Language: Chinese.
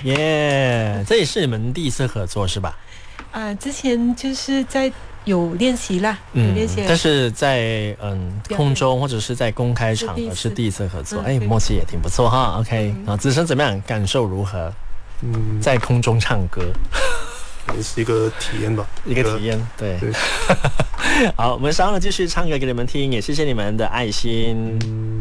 耶，这也是你们第一次合作是吧？ 之前就是有练习啦，有练习， 但是在空中或者是在公开场合是第一次合作，默契也挺不错哈。OK， 然后子升怎么样？感受如何？在空中唱歌。 也是一个体验吧， 一个体验，对。好，我们稍后继续唱歌给你们听，也谢谢你们的爱心。